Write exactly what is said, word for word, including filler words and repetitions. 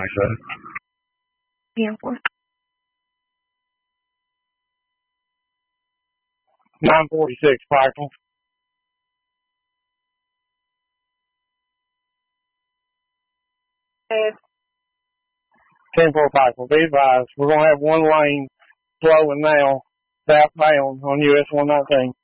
like that. ten four. nine forty-six, Michael. ten four, Michael. Be advised, we're going to have one lane flowing now, southbound on U S one nineteen.